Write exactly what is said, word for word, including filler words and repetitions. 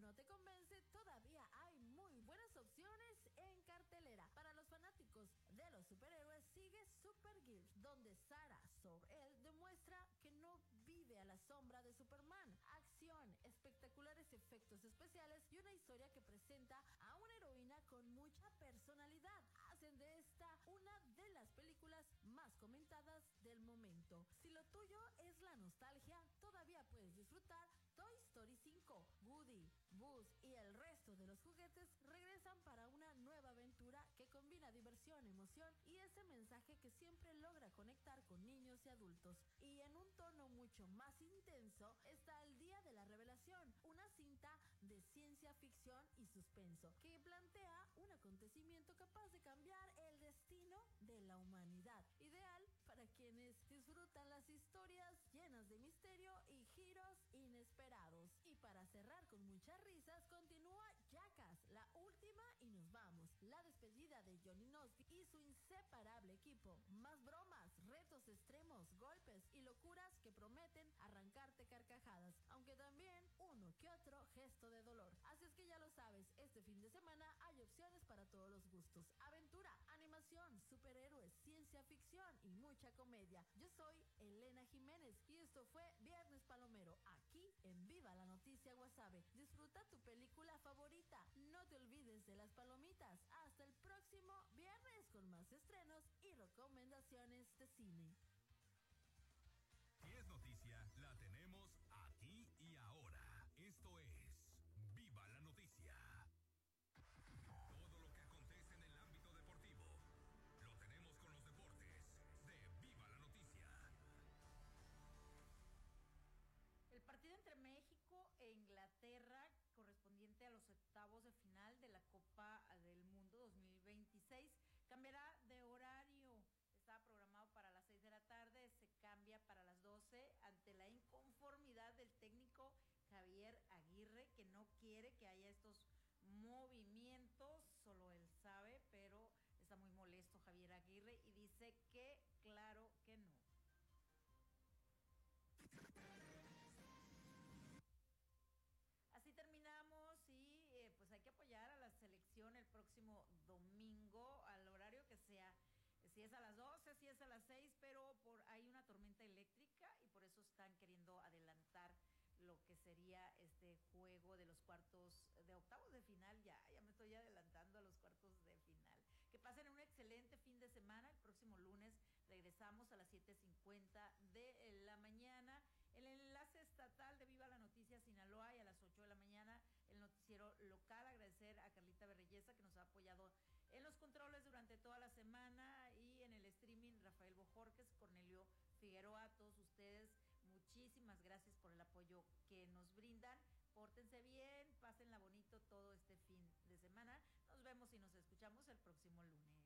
no te convence, todavía hay muy buenas opciones en cartelera. Para los fanáticos de los superhéroes sigue Supergirl, donde Sarah Zor-El demuestra que no vive a la sombra de Superman. Acción, espectaculares efectos especiales y una historia que presenta a una heroína con mucha personalidad hacen de esta una de las películas más comentadas del momento. Si lo tuyo es la nostalgia, todavía puedes disfrutar Toy Story cinco. Woody, Buzz y el resto de los juguetes regresan para una nueva aventura que combina diversión, emoción y ese mensaje que siempre logra conectar con niños y adultos. Y en un tono mucho más intenso está El Día de la Revelación, una cinta de ciencia ficción y suspenso que plantea un acontecimiento capaz de cambiar el destino de la humanidad, ideal para quienes disfrutan las historias llenas de misterio y giros inesperados. Y para cerrar con muchas risas, continúa Jackass, la última y nos vamos, la despedida de Johnny Knoxville y su inseparable equipo. Más bromas, retos extremos, golpes y locuras que prometen arrancarte carcajadas, aunque también uno que otro gesto de dolor. Así es que ya lo sabes, este fin de semana hay opciones para todos los gustos: aventura, animación, superhéroes, ciencia ficción y mucha comedia. Yo soy Elena Jiménez y esto fue Viernes Palomero, aquí en Viva la Noticia Guasave. Disfruta tu película favorita, no te olvides de las palomitas. Hasta el próximo viernes con más estrenos y recomendaciones de cine. Si es noticia, la tenemos aquí y ahora. Esto es Viva la Noticia. Todo lo que acontece en el ámbito deportivo lo tenemos con los deportes de Viva la Noticia. El partido entre México e Inglaterra, correspondiente a los octavos de final de la Copa del Mundo dos mil veintiséis, cambiará de horario. Estaba programado para las seis de la tarde, se cambia para las doce ante la inconformidad del técnico Javier Aguirre, que no quiere que haya estos movimientos, solo él sabe, pero está muy molesto Javier Aguirre y dice que claro que no. Así terminamos y eh, pues hay que apoyar a la selección el próximo domingo al horario que sea. Si es a las doce, si es a las seis, pero por hay una tormenta eléctrica y por eso están queriendo adelantar lo que sería este juego de los cuartos de octavos de final. Ya, ya me estoy adelantando a los cuartos de final. Que pasen un excelente fin de semana. El próximo lunes regresamos a las siete cincuenta de la mañana. El enlace estatal de Viva la Noticia Sinaloa y a las ocho de la mañana el noticiero local. Agradecer a Carlita Berreyesa que nos ha apoyado en los controles durante toda la semana y en el streaming Rafael Bojorques, Cornelio Figueroa, a todos ustedes, muchísimas gracias por el apoyo que nos brindan. Pórtense bien, pásenla bonito todo este fin de semana. Nos vemos y nos escuchamos el próximo lunes.